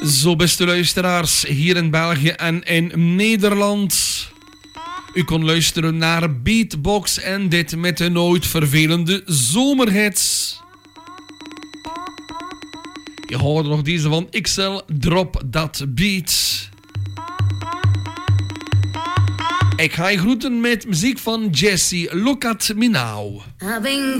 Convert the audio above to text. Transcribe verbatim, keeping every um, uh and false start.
Zo, beste luisteraars, hier in België en in Nederland. U kon luisteren naar Beatbox en dit met de nooit vervelende zomerhits. Je hoorde nog deze van X L, Drop Dat Beat. Ik ga je groeten met muziek van Jessie, Look At Me Now. I've been